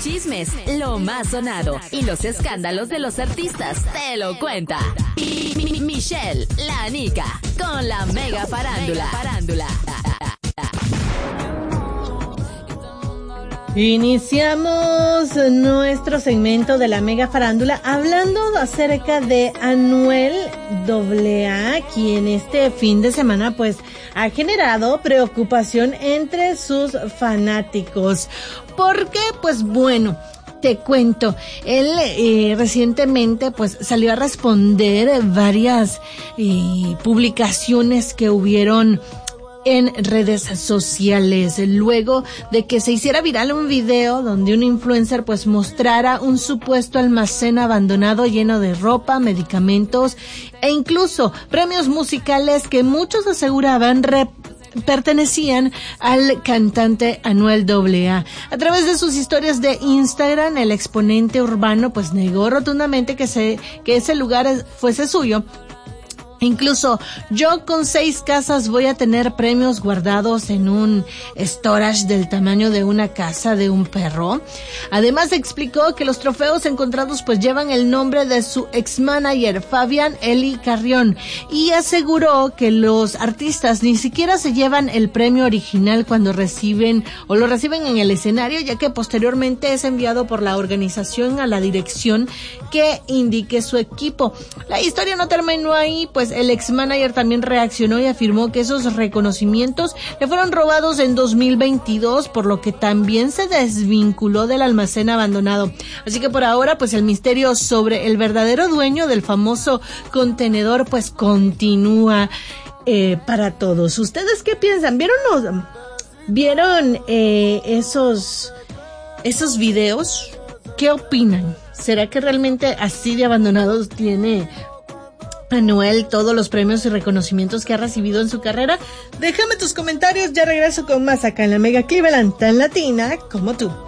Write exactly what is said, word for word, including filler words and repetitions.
chismes, lo más sonado y los escándalos de los artistas te lo cuenta Mi- Mi- Michelle, la Nica, con la mega farándula. farándula. Iniciamos nuestro segmento de la mega farándula hablando acerca de Anuel doble A, quien este fin de semana pues ha generado preocupación entre sus fanáticos. ¿Por qué? Pues bueno, te cuento, él eh, recientemente pues salió a responder varias eh, publicaciones que hubieron en redes sociales, luego de que se hiciera viral un video donde un influencer pues mostrara un supuesto almacén abandonado lleno de ropa, medicamentos e incluso premios musicales que muchos aseguraban rep pertenecían al cantante Anuel doble A. A través de sus historias de Instagram, el exponente urbano pues negó rotundamente que se que ese lugar fuese suyo. Incluso, yo con seis casas voy a tener premios guardados en un storage del tamaño de una casa de un perro. Además explicó que los trofeos encontrados pues llevan el nombre de su ex manager Fabián Eli Carrión y aseguró que los artistas ni siquiera se llevan el premio original cuando reciben o lo reciben en el escenario, ya que posteriormente es enviado por la organización a la dirección que indique su equipo. La historia no terminó ahí, pues el ex manager también reaccionó y afirmó que esos reconocimientos le fueron robados en dos mil veintidós, por lo que también se desvinculó del almacén abandonado. Así que por ahora pues el misterio sobre el verdadero dueño del famoso contenedor pues continúa eh, para todos. ¿Ustedes qué piensan? ¿Vieron los, vieron eh, esos esos videos? ¿Qué opinan? ¿Será que realmente así de abandonados tiene Anuel todos los premios y reconocimientos que ha recibido en su carrera? Déjame tus comentarios, ya regreso con más acá en la Mega Cleveland, tan latina como tú.